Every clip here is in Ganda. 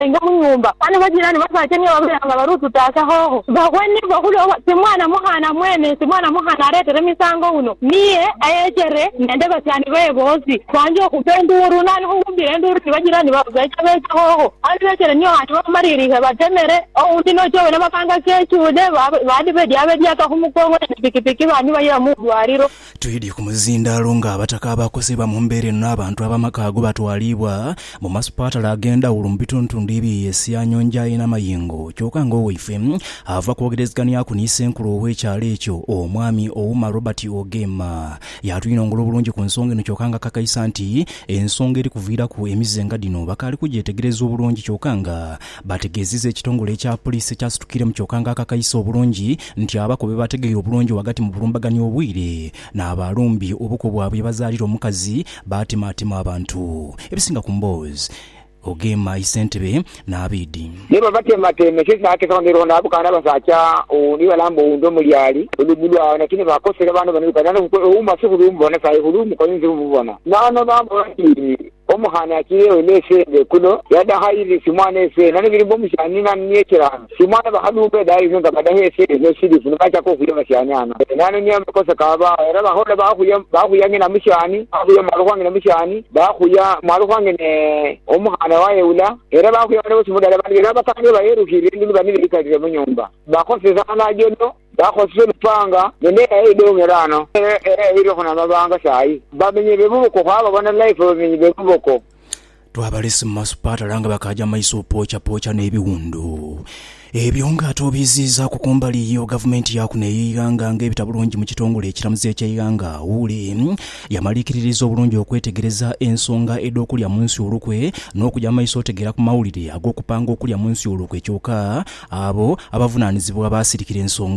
nga munyumba ana bajirani basacheni babanga barutu takaho bagwani bakulo simwana muhana mwene simwana muhana aretere misango uno niye ayejere ndende basyani bebozi kwanje okupenduru nani kumbire nduru bajirani bazacha becho ani bechere niyo hatu bamariri batemere undi no cyo n'amapanga kechude badi bediabe diaka kumukongo pikipiki bani bayira mu dwariro tuyidi kumuzindalo nga abataka abakosebwa mu mbeere n'abantu abamakago batwalibwa mu masipatala agenda ulumbituntundu ebiyesi anyonja ina mayingo kyoka ng'owaife ava kwogerezeganya ku nisenkulu ow'ekyalo ekyo omwami Ouma Robert Ogema yatuyinongola obulungi ku nsonga eno kyoka nga kakayisa nti ensonga eri kuviirako emizenga dino bakaali kugyetegereza obulungi kyoka nga bategeezezza ekitongole ekya poliisi ekyasitukire mu kyoka nga kakayisa obulungi nti abakobe bategeera obulungi wakati mu bulumbaganya obwire n'abalumbi obuko bwabwe bazaalira omukazi baatimatima abantu ebisinga ku mboozi Ogema isentebe n'abidi niba batemateme kizake kongero nabukana basacha ni balambo undo mulyali ulubulwa nakini bakosera bantu banukana Ouma sifuru mbona sai hulumu ko nzi mubona nano bambo omuhana akire lesende kuno yada hayiri simwane se nani birimbo mushani na niekera simwane bahadube dai nga badahe se ne sidi funacha ko kuya bashanyana nani nyamba kosa kaba era bahola bahuyange na mushani bahuya maruhange na mushani bahuya maruhange ne omuhana waye ula era bahuya ne busumudala bangira bakange bayeruhire ndi banire ikadire mu nyumba bakoseza na jono bakoseze lupanga nende edo ngerano ero kona babanga sai bamenye bebuko kwaba bana life bamenye bebuko twabalese mu masipatala nga bakaja maiso pocha n'ebiwundu ebyo nga tobiziza ku kumbali yo gavumenti yakuneeyanga ng'ebitabulungi mu kitongole ekiramuzi eky'eggwanga ule yamalikiririza obulungi okwetegereza ensonga ed'okulya mu nsi olukwe n'okujja maiso otegeera ku mawulire ag'okupanga okulya mu nsi olukwe kyokka abo abavunaanyizibwa baasirikira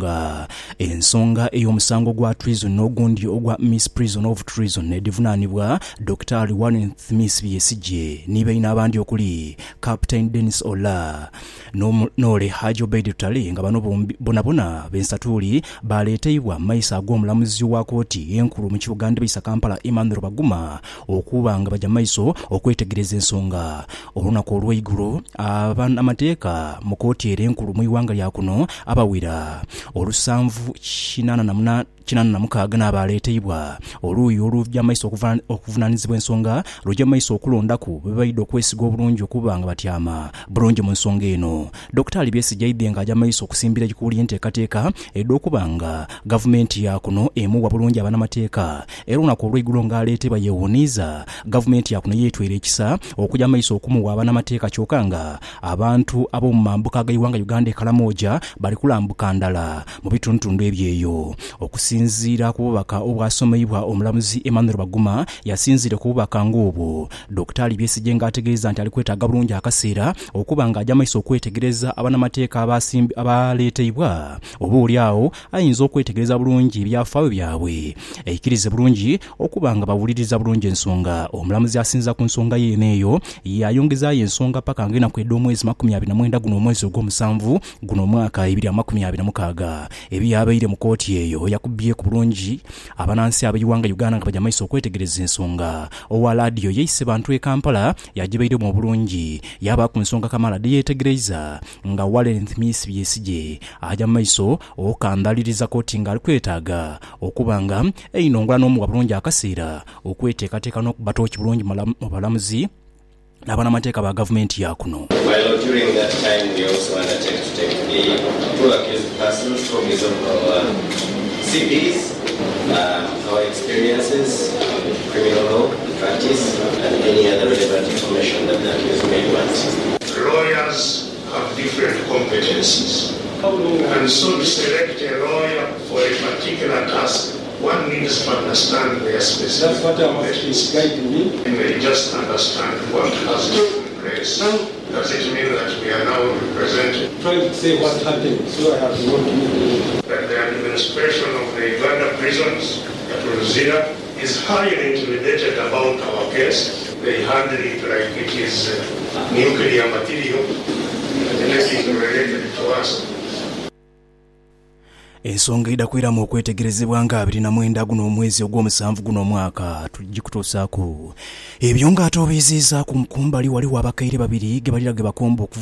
ensonga ey'omusango gwa treason n'ogundi ogwa misprision of treason edivunaanibwa Dr. Warren Smith Besigye nibeina abandi okuli Captain Dennis Ola n'ole Haji Obeid Tutale nga bano bonabona bensatuli baleetebwa maiso ag'omulamuzi wa kooti enkulu mu Buganda bisa Kampala Emmanuel Baguma okuba nga bajja maiso okwetegereza ensonga olunaku olw'eigulu amateeka mu kooti enkulu mu iwanga lya kuno abawira olusanvu 86 n'abaleetebwa oluuyi olujja maiso okuvunaanyizibwa ensonga lujja maiso okulondaku bebayidde okwesiga obulungi okuba nga batyama bulungi mu nsonga eno Dr. Besigye ng'ajja maiso okusimbira ekikuli enteekateeka ed'okuba nga gavumenti ya kuno emuwa bulungi abanamateeka era olunaku olw'eigulu ng'aleetebwa yeewuniiza gavumenti ya kuno yeetwera ekisa okujja maiso okumuwa abanamateeka kyokka nga abantu ab'omu mambuka ag'eiwanga Uganda ekalamoja bali kulambuka ndala mu bitundutundu ebyeyo okusinziira ku bubaka obwasomebwa omulamuzi Emmanuel Baguma yasinzire ku bubaka ng'obwo Dr. Besigye ng'ategeeza nti ali kwetaaga bulungi akaseera okuba ng'ajja maiso okwetegereza abanamateeka abaleetebwa oba oli awo ayinza okwetegereza bulungi ebyafaayo byabwe ekkirize bulungi okuba nga bawuliriza bulungi ensonga omulamuzi asinza ku nsonga yeneeyo yayongezaayo ensonga paka ng'enaku ed'omwezi 29 guno omwezi ogw'omusanvu guno omwaka 2026 ebyabaire mu kooti eyo yakubbye ku bulungi abanansi ab'eiwanga Uganda nga bajja maiso okwetegereza ensonga owa laadiyo yeise bantu e Kampala yagibaire mu bulungi yaba ku nsonga Kamala yetegereza nga Warren Smith Besigye ajja maiso okandaliriza kooti nga alikwetaaga okuba nga einongola n'omuwa bulungi akaseera okweteekateeka n'okubatoki bulungi mu balamuzi n'abanamateeka ba gavumenti ya kuno. During that time we also undertake to take the two accused persons copies of our CVs, our experiences, criminal law practice, and any other relevant information that the accused may want. Lawyers have different competencies, and so to select a lawyer for a particular task, one needs to understand their specific. That's what I'm guiding me. And they just understand what has taken place. Does it mean that we are now represented? Trying to say what happened, so I have to work with that the administration of the Uganda prisons at Ruzira is highly intimidated about our case. They handle it like it is nuclear material and anything related to us. Ensonga idakwiramu okwetegerezebwa nga 29 guno omwezi ogw'omusanvu guno omwaka tugikutuusaako ebyo nga atobiziza ku kumbali waliwo abakaire babiri ge baliraga bakomba